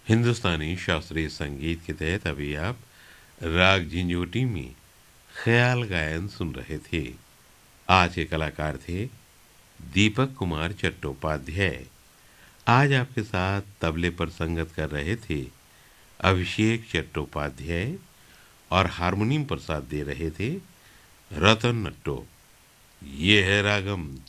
हिंदुस्तानी शास्त्रीय संगीत के तहत अभी आप राग झिंझोटी में ख्याल गायन सुन रहे थे। आज के कलाकार थे दीपक कुमार चट्टोपाध्याय। आज आपके साथ तबले पर संगत कर रहे थे अभिषेक चट्टोपाध्याय और हारमोनियम पर साथ दे रहे थे रतन नट्टो। ये है रागम